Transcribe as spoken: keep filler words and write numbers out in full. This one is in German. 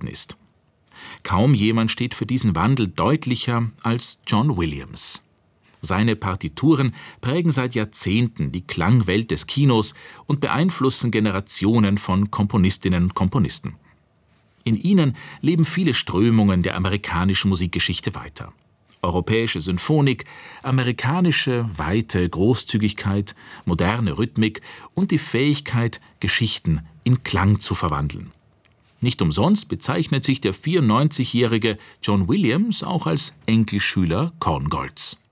ist. Kaum jemand steht für diesen Wandel deutlicher als John Williams. Seine Partituren prägen seit Jahrzehnten die Klangwelt des Kinos und beeinflussen Generationen von Komponistinnen und Komponisten. In ihnen leben viele Strömungen der amerikanischen Musikgeschichte weiter. Europäische Sinfonik, amerikanische Weite, Großzügigkeit, moderne Rhythmik und die Fähigkeit, Geschichten in Klang zu verwandeln. Nicht umsonst bezeichnet sich der vierundneunzigjährige John Williams auch als Enkelschüler Korngolds.